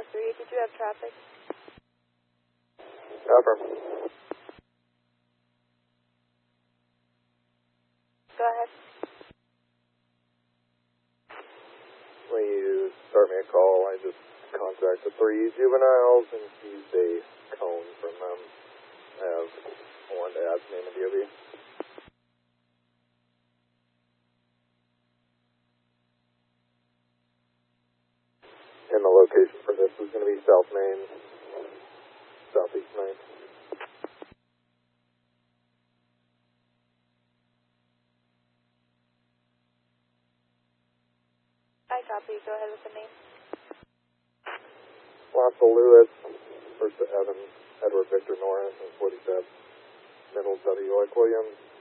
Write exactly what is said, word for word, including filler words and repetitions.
three. Did you have traffic? Affirm. Go ahead. When you start me a call, I just contacted three juveniles and used a cone from them. I have one to add name and D O B. And the location for this is going to be South Main, Southeast Main. I copy. Go ahead with the name. Lassell Lewis, first to Evan, Edward Victor Norris, and forty-seven, middle W. Like Williams,